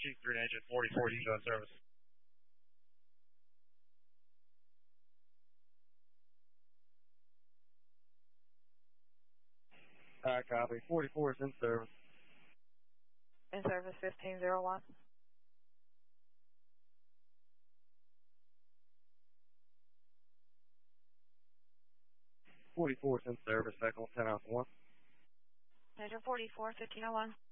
Green Engine 44 showing service. Copy. 44 is in service. In service 1501. 44 is in service, Echo 10 Alpha 1. Engine 44, 1501.